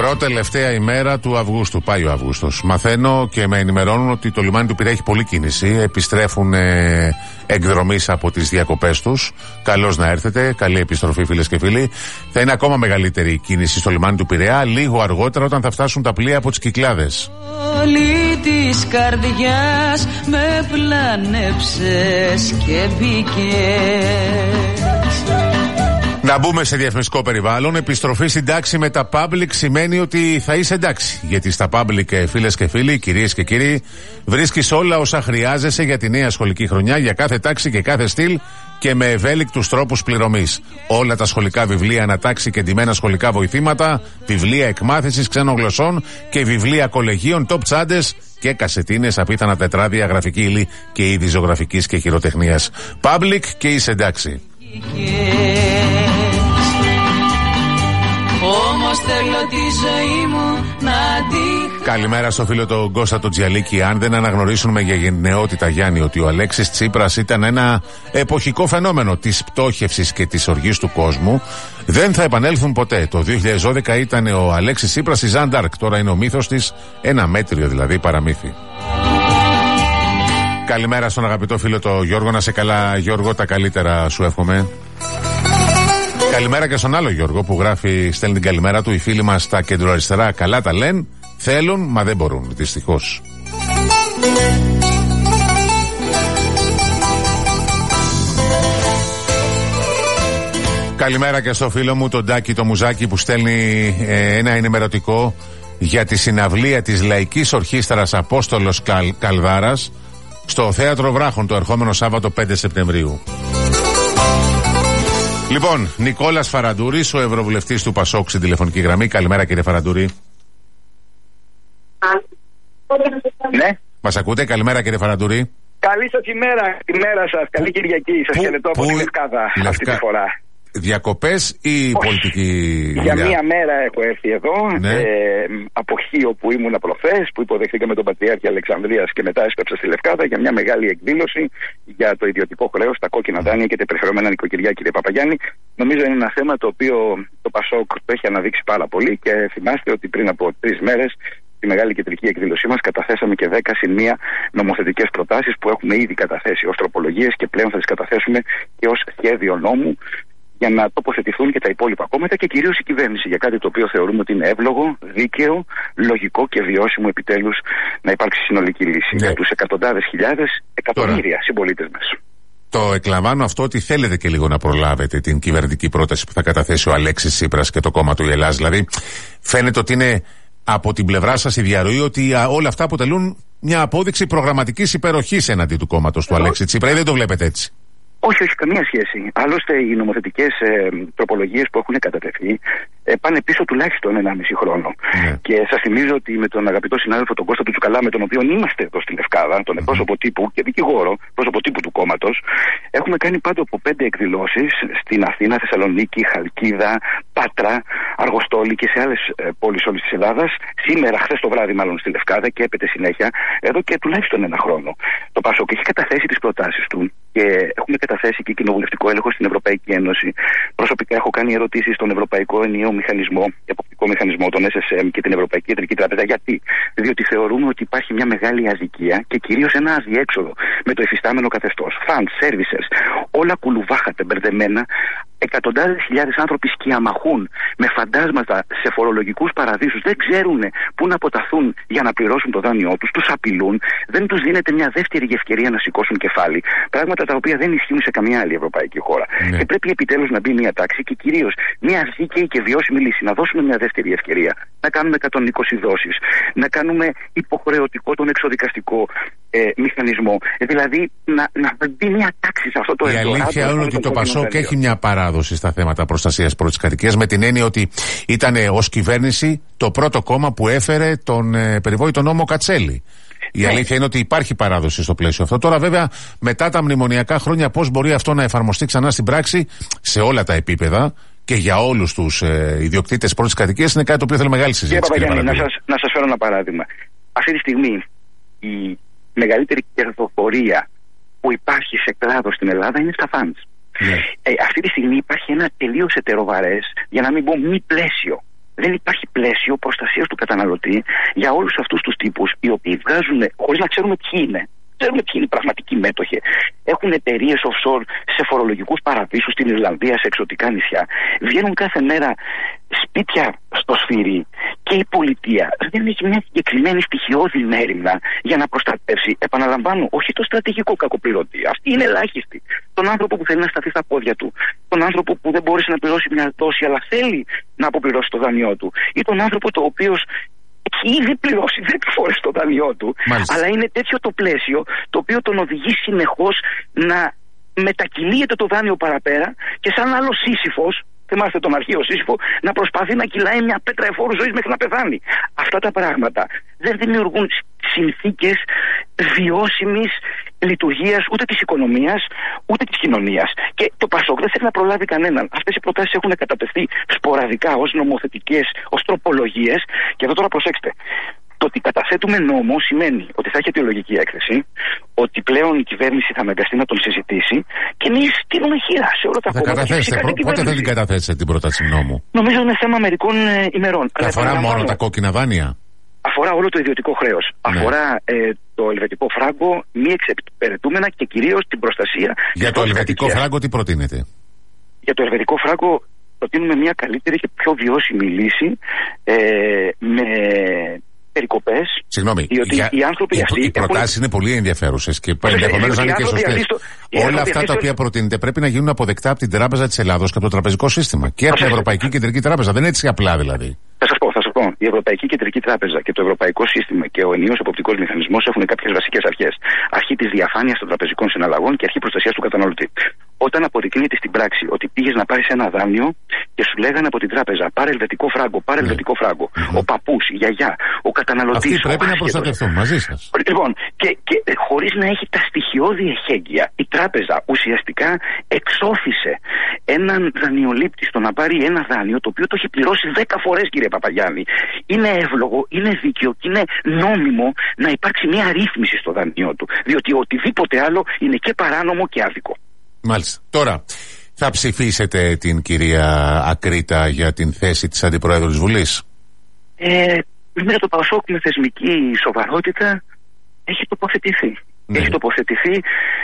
Πρώτη-τελευταία ημέρα του Αυγούστου. Πάει ο Αύγουστος. Μαθαίνω και με ενημερώνουν ότι το λιμάνι του Πειραιά έχει πολλή κίνηση. Επιστρέφουν εκδρομής από τις διακοπές τους. Καλώς να έρθετε. Καλή επιστροφή, φίλες και φίλοι. Θα είναι ακόμα μεγαλύτερη κίνηση στο λιμάνι του Πειραιά λίγο αργότερα, όταν θα φτάσουν τα πλοία από τις Κυκλάδες. Όλη της καρδιάς με πλάνεψες και μπήκες. Να μπούμε σε διαφημιστικό περιβάλλον. Επιστροφή στην τάξη με τα public σημαίνει ότι θα είσαι εντάξει. Γιατί στα public, φίλες και φίλοι, κυρίες και κύριοι, βρίσκεις όλα όσα χρειάζεσαι για τη νέα σχολική χρονιά, για κάθε τάξη και κάθε στυλ και με ευέλικτους τρόπους πληρωμής. Όλα τα σχολικά βιβλία ανατάξει και εντυμμένα σχολικά βοηθήματα, βιβλία εκμάθησης ξένων γλωσσών και βιβλία κολεγίων, top τσάντες και κασετίνες, απίθανα τετράδια, γραφική ύλη και είδη ζωγραφικής και χειροτεχνίας. Public και είσαι εντάξει. Όμως θέλω τη ζωή μου να τη... Καλημέρα στο φίλο τον Κώστα τον Τζιαλίκη. Αν δεν αναγνωρίσουμε για γενναιότητα, Γιάννη, ότι ο Αλέξης Τσίπρας ήταν ένα εποχικό φαινόμενο της πτώχευσης και της οργής του κόσμου, δεν θα επανέλθουν ποτέ. Το 2012 ήταν ο Αλέξης Τσίπρας η Ζαν Ντάρκ. Τώρα είναι ο μύθος της, ένα μέτριο δηλαδή παραμύθι. Καλημέρα στον αγαπητό φίλο το Γιώργο. Να σε καλά, Γιώργο, τα καλύτερα σου εύχομαι. Καλημέρα και στον άλλο Γιώργο που γράφει, στέλνει την καλημέρα του. Οι φίλοι μας στα κεντροαριστερά καλά τα λένε, θέλουν μα δεν μπορούν, δυστυχώς. Καλημέρα και στο φίλο μου τον Τάκη το Μουζάκι που στέλνει ένα ενημερωτικό για τη συναυλία της Λαϊκής Ορχήστρας Απόστολος Καλδάρας στο Θέατρο Βράχων το ερχόμενο Σάββατο 5 Σεπτεμβρίου. Λοιπόν, Νικόλας Φαραντούρης, ο Ευρωβουλευτής του ΠΑΣΟΚ στην τηλεφωνική γραμμή. Καλημέρα κύριε Φαραντούρη. Ναι. Μας ακούτε? Καλημέρα κύριε Φαραντούρη. Καλή σας ημέρα. Ημέρα σας. Καλή Κυριακή. Σας χαιρετώ από τη Λευκάδα αυτή τη φορά. Διακοπές ή πολιτική Για μία μέρα έχω έρθει εδώ, ναι. Από Χίο που ήμουν προχθές, που υποδεχθήκαμε τον Πατριάρχη Αλεξανδρίας και μετά έσκαψα στη Λευκάδα για μια μεγάλη εκδήλωση για το ιδιωτικό χρέος, τα κόκκινα δάνεια και τα υπερχρεωμένα νοικοκυριά, κύριε Παπαγιάννη. Νομίζω είναι ένα θέμα το οποίο το ΠΑΣΟΚ το έχει αναδείξει πάρα πολύ και θυμάστε ότι πριν από 3 μέρες στη μεγάλη κεντρική εκδήλωσή μας καταθέσαμε και 10 συν 1 νομοθετικές προτάσεις που έχουμε ήδη καταθέσει ως τροπολογίες και πλέον θα τις καταθέσουμε και ως σχέδιο νόμου, για να τοποθετηθούν και τα υπόλοιπα κόμματα και κυρίως η κυβέρνηση για κάτι το οποίο θεωρούμε ότι είναι εύλογο, δίκαιο, λογικό και βιώσιμο επιτέλους να υπάρξει συνολική λύση για τους εκατοντάδες χιλιάδες, εκατομμύρια συμπολίτες μας. Το εκλαμβάνω αυτό ότι θέλετε και λίγο να προλάβετε την κυβερνητική πρόταση που θα καταθέσει ο Αλέξης Τσίπρας και το κόμμα του Ελλάς. Δηλαδή, φαίνεται ότι είναι από την πλευρά σας η διαρροή ότι όλα αυτά αποτελούν μια απόδειξη προγραμματικής υπεροχής εναντί του κόμματος του Αλέξη Τσίπρα, ή δεν το βλέπετε έτσι? Όχι, καμία σχέση. Άλλωστε, οι νομοθετικές τροπολογίες που έχουν κατατεθεί πάνε πίσω τουλάχιστον 1,5 χρόνο. Και σας θυμίζω ότι με τον αγαπητό συνάδελφο τον Κώστα του Τσουκαλά, με τον οποίο είμαστε εδώ στη Λευκάδα, τον εκπρόσωπο τύπου και δικηγόρο, πρόσωπο τύπου του κόμματος, έχουμε κάνει πάνω από 5 εκδηλώσεις στην Αθήνα, Θεσσαλονίκη, Χαλκίδα, Πάτρα, Αργοστόλη και σε άλλες πόλεις όλης της Ελλάδας. Σήμερα, χθες το βράδυ, μάλλον στη Λευκάδα και έπεται συνέχεια, εδώ και τουλάχιστον 1 χρόνο. Το ΠΑΣΟΚ έχει καταθέσει τις προτάσεις του και έχουμε καταθέσει και κοινοβουλευτικό έλεγχο στην Ευρωπαϊκή Ένωση. Προσωπικά έχω κάνει ερωτήσεις στον Ευρωπαϊκό Ενιαίο Μηχανισμό, Εποπτικό Μηχανισμό, τον SSM και την Ευρωπαϊκή Κεντρική Τράπεζα. Γιατί? Διότι θεωρούμε ότι υπάρχει μια μεγάλη αδικία και κυρίως ένα αδιέξοδο με το εφιστάμενο καθεστώς. Funds, services, όλα κουλουβάχατε μπερδεμένα. Εκατοντάδες χιλιάδες άνθρωποι σκιαμαχούν με φαντάσματα σε φορολογικούς παραδείσους. Δεν ξέρουν πού να αποταθούν για να πληρώσουν το δάνειό τους. Τους απειλούν. Δεν τους δίνεται μια δεύτερη ευκαιρία να σηκώσουν κεφάλι. Πράγματα τα οποία δεν ισχύουν σε καμία άλλη ευρωπαϊκή χώρα. Ναι. Και πρέπει επιτέλους να μπει μια τάξη και κυρίως μια δίκαιη και βιώσιμη λύση. Να δώσουμε μια δεύτερη ευκαιρία. Να κάνουμε 120 δόσεις. Να κάνουμε υποχρεωτικό τον εξοδικαστικό μηχανισμό. Δηλαδή να μπει μια τάξη σε αυτό το Η αλήθεια είναι ότι το ΠΑΣΟΚ έχει μια παράδοση στα θέματα προστασίας πρώτης κατοικίας, με την έννοια ότι ήταν ως κυβέρνηση το πρώτο κόμμα που έφερε τον περιβόητο νόμο Κατσέλη. Η αλήθεια είναι ότι υπάρχει παράδοση στο πλαίσιο αυτό. Τώρα, βέβαια, μετά τα μνημονιακά χρόνια, πώς μπορεί αυτό να εφαρμοστεί ξανά στην πράξη σε όλα τα επίπεδα και για όλους τους ιδιοκτήτες πρώτης κατοικίας είναι κάτι το οποίο θέλει μεγάλη συζήτηση. Κύριε Παπαγιάννη, να σας φέρω ένα παράδειγμα. Αυτή τη στιγμή η μεγαλύτερη κερδοφορία που υπάρχει σε κλάδο στην Ελλάδα είναι στα funds. Αυτή τη στιγμή υπάρχει ένα τελείως ετεροβαρές, για να μην πω μη πλαίσιο Δεν υπάρχει πλαίσιο προστασίας του καταναλωτή για όλους αυτούς τους τύπους, οι οποίοι βγάζουν, χωρίς να ξέρουμε ποιοι είναι. Ξέρουμε ποιοι είναι οι πραγματικοί μέτοχοι. Έχουν εταιρείες offshore σε φορολογικούς παραδείσους στην Ιρλανδία, σε εξωτικά νησιά. Βγαίνουν κάθε μέρα σπίτια στο σφυρί και η πολιτεία δεν έχει μια συγκεκριμένη στοιχειώδη μέριμνα για να προστατεύσει, επαναλαμβάνω, όχι το στρατηγικό κακοπληρωτή. Αυτοί είναι ελάχιστοι. Τον άνθρωπο που θέλει να σταθεί στα πόδια του, τον άνθρωπο που δεν μπόρεσε να πληρώσει μια δόση αλλά θέλει να αποπληρώσει το δάνειό του, ή τον άνθρωπο το οποίο έχει ήδη πληρώσει 10 φορές το δάνειό του. Μάλιστα. Αλλά είναι τέτοιο το πλαίσιο το οποίο τον οδηγεί συνεχώς να μετακυλίεται το δάνειο παραπέρα και σαν άλλο Σύσυφος, θυμάστε τον αρχαίο Σύσυφο, να προσπαθεί να κυλάει μια πέτρα εφόρου ζωής μέχρι να πεθάνει. Αυτά τα πράγματα δεν δημιουργούν συνθήκες βιώσιμης λειτουργίας ούτε της οικονομίας ούτε της κοινωνίας. Και το ΠΑΣΟΚ δεν θέλει να προλάβει κανέναν. Αυτές οι προτάσεις έχουν κατατεθεί σποραδικά ως νομοθετικές, ως τροπολογίες. Και εδώ τώρα προσέξτε. Το ότι καταθέτουμε νόμο σημαίνει ότι θα έχει αιτιολογική έκθεση, ότι πλέον η κυβέρνηση θα αναγκαστεί να τον συζητήσει και εμείς στείλουμε χείρα σε όλα τα κόμματα. Πότε θα την καταθέσετε την πρόταση νόμου? Νομίζω είναι θέμα μερικών ημερών. Αφορά μόνο τα κόκκινα δάνεια? Αφορά όλο το ιδιωτικό χρέος. Ναι. Αφορά το ελβετικό φράγκο, μη εξυπηρετούμενα και κυρίως την προστασία. Για το ελβετικό φράγκο τι προτείνετε? Για το ελβετικό φράγκο προτείνουμε μια καλύτερη και πιο βιώσιμη λύση με περικοπές. Συγγνώμη, οι άνθρωποι αυτοί. Οι προτάσεις είναι πολύ ενδιαφέρουσες και ενδεχομένως να είναι και σωστές. Όλα αυτά τα οποία προτείνετε πρέπει να γίνουν αποδεκτά από την Τράπεζα της Ελλάδος και από το τραπεζικό σύστημα και από την Ευρωπαϊκή Κεντρική Τράπεζα. Δεν είναι έτσι απλά δηλαδή. Θα σας πω. Η Ευρωπαϊκή Κεντρική Τράπεζα και το Ευρωπαϊκό Σύστημα και ο ενιαίος εποπτικός μηχανισμός έχουν κάποιες βασικές αρχές. Αρχή της διαφάνειας των τραπεζικών συναλλαγών και αρχή προστασίας του καταναλωτή. Όταν αποδεικνύεται στην πράξη ότι πήγες να πάρεις ένα δάνειο και σου λέγανε από την τράπεζα πάρε ελβετικό φράγκο, πάρε ελβετικό φράγκο, ο παππούς, η γιαγιά, ο καταναλωτής. Αυτοί πρέπει να προστατευτούν μαζί σας. Λοιπόν, και χωρίς να έχει τα στοιχειώδη εχέγγυα, η τράπεζα ουσιαστικά εξώθησε έναν δανειολήπτη στο να πάρει ένα δάνειο το οποίο το έχει πληρώσει 10 φορές, κύριε Παπαγιάννη. Είναι εύλογο, είναι δίκαιο και είναι νόμιμο να υπάρξει μια ρύθμιση στο δανειό του. Διότι οτιδήποτε άλλο είναι και παράνομο και άδικο. Μάλιστα. Τώρα, θα ψηφίσετε την κυρία Ακρίτα για την θέση της Αντιπροέδρου της Βουλής? Με το ΠΑΣΟΚ με θεσμική σοβαρότητα έχει τοποθετηθεί. Ναι. Έχει τοποθετηθεί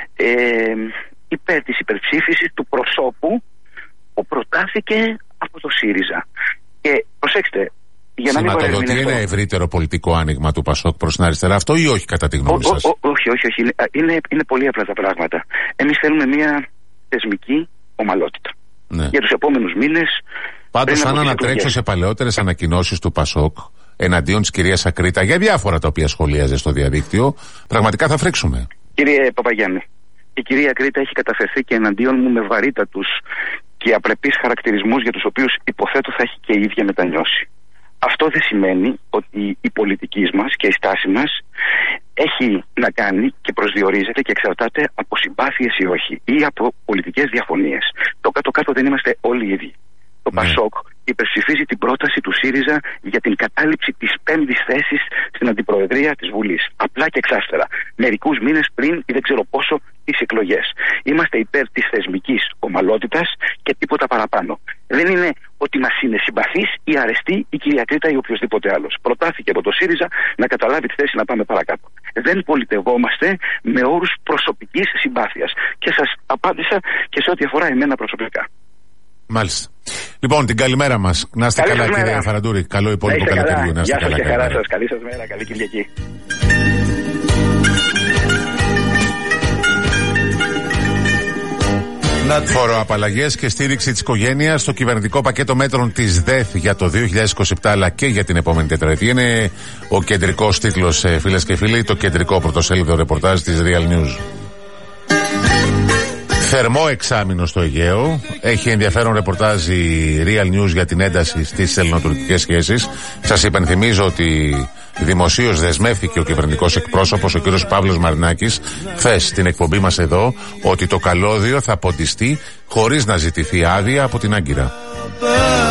υπέρ της υπερψήφισης του προσώπου που προτάθηκε από το ΣΥΡΙΖΑ. Και προσέξτε, για να μην σηματοδοτεί ένα ευρύτερο πολιτικό άνοιγμα του ΠΑΣΟΚ προς την αριστερά αυτό ή όχι κατά τη γνώμη σας? Όχι. Είναι πολύ απλά τα πράγματα. Εμείς θέλουμε μια θεσμική ομαλότητα. Ναι. Για τους επόμενους μήνες. Πάντως αν ανατρέξω σε παλαιότερες ανακοινώσεις του ΠΑΣΟΚ εναντίον της κυρίας Ακρίτα για διάφορα τα οποία σχολίαζε στο διαδίκτυο, πραγματικά θα φρίξουμε. Κύριε Παπαγιάννη, η κυρία Ακρίτα έχει καταφερθεί και εναντίον μου με βαρύτατους και απρεπείς χαρακτηρισμούς για τους οποίους υποθέτω θα έχει και η ίδια μετανιώσει. Αυτό δεν σημαίνει ότι η πολιτική μας και η στάση μας έχει να κάνει και προσδιορίζεται και εξαρτάται από συμπάθειες ή όχι ή από πολιτικές διαφωνίες. Το κάτω-κάτω δεν είμαστε όλοι οι ίδιοι. Το ΠΑΣΟΚ υπερψηφίζει την πρόταση του ΣΥΡΙΖΑ για την κατάληψη της 5ης θέσης στην Αντιπροεδρία της Βουλής. Απλά και εξάστερα. Μερικούς μήνες πριν ή δεν ξέρω πόσο τις εκλογές. Είμαστε υπέρ της θεσμικής ομαλότητας και τίποτα παραπάνω. Δεν είναι ότι μας είναι συμπαθής ή αρεστή η κυρία Ακρίτα ή οποιοδήποτε άλλος. Προτάθηκε από το ΣΥΡΙΖΑ να καταλάβει τη θέση να πάμε παρακάτω. Δεν πολιτευόμαστε με όρους προσωπικής συμπάθειας. Και σας απάντησα και σε ό,τι αφορά εμένα προσωπικά. Μάλιστα. Λοιπόν, την καλημέρα μας. Να είστε καλά, κύριε Φαραντούρη. Καλό υπόλοιπο καλοκαιριού. Να είστε καλά. Γεια σας και χαρά σας. Καλή σας μέρα. Καλή Κυριακή. Φοροαπαλλαγές και στήριξη της οικογένειας στο κυβερνητικό πακέτο μέτρων της ΔΕΘ για το 2027 αλλά και για την επόμενη τετραετία είναι ο κεντρικός τίτλος, φίλες και φίλοι, το κεντρικό πρωτοσέλιδο ρεπορτάζ της Real News. Θερμό εξάμηνο στο Αιγαίο. Έχει ενδιαφέρον ρεπορτάζ η Real News για την ένταση στις ελληνοτουρκικές σχέσεις. Σας υπενθυμίζω ότι δημοσίως δεσμεύθηκε ο κυβερνητικός εκπρόσωπος, ο κ. Παύλος Μαρινάκης, χθες στην εκπομπή μας εδώ, ότι το καλώδιο θα ποντιστεί χωρίς να ζητηθεί άδεια από την Άγκυρα.